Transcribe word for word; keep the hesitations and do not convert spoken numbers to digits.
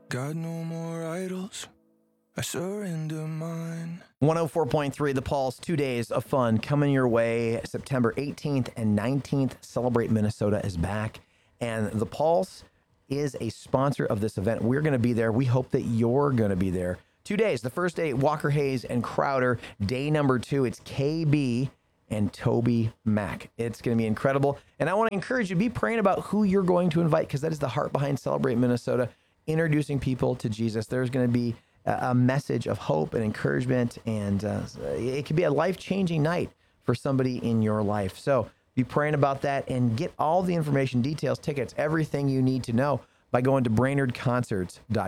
Got no more idols. I surrender mine. one oh four point three The Pulse, two days of fun coming your way. September eighteenth and nineteenth, Celebrate Minnesota is back. And The Pulse is a sponsor of this event. We're going to be there. We hope that you're going to be there. Two days. The first day, Walker Hayes and Crowder. Day number two, it's K B and Toby Mack. It's going to be incredible. And I want to encourage you to be praying about who you're going to invite, because that is the heart behind Celebrate Minnesota, introducing people to Jesus. There's going to be a message of hope and encouragement, and uh, it could be a life-changing night for somebody in your life. So be praying about that and get all the information, details, tickets, everything you need to know by going to brainerd concerts dot com.